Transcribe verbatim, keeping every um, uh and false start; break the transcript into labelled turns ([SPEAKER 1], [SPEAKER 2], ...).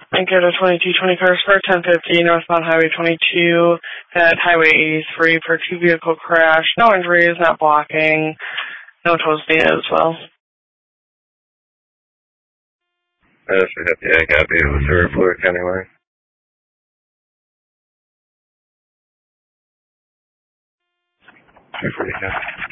[SPEAKER 1] Anchor to twenty-two twenty cars for ten fifty, northbound Highway twenty-two at Highway eighty-three for two vehicle crash. No injuries, not blocking, no tolls needed as well.
[SPEAKER 2] I just forgot the I copy of the third floor anyway. I forget.